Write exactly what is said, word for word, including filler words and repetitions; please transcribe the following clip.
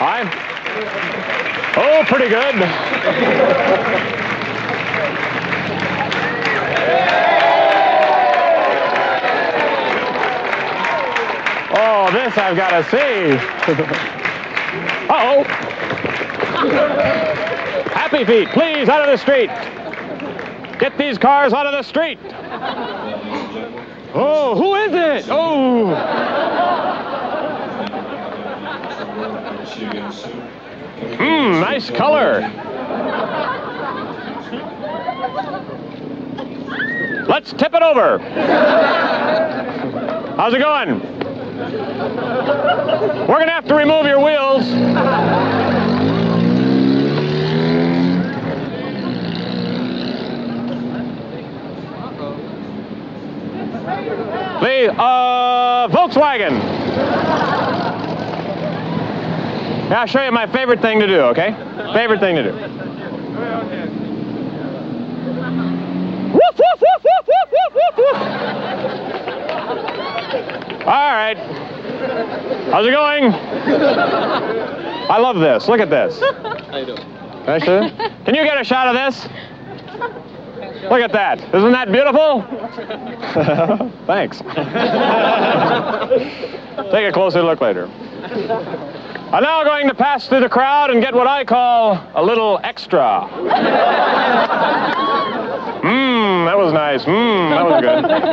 Hi. Oh, pretty good. Oh, this I've got to see. Uh-oh. Happy Feet, please, out of the street. Get these cars out of the street. Oh, who is it? Oh. Hmm, nice color. Let's tip it over. How's it going? We're going to have to remove your wheels. Please, uh, Volkswagen. Yeah, I'll show you my favorite thing to do, okay? Favorite thing to do. Woof, woof, woof, woof, woof, woof, woof, woof. All right. How's it going? I love this. Look at this. How you doing? Can I show you? Can you get a shot of this? Look at that. Isn't that beautiful? Thanks. Take a closer look later. I'm now going to pass through the crowd and get what I call a little extra. Mmm, that was nice. Mmm, that was good.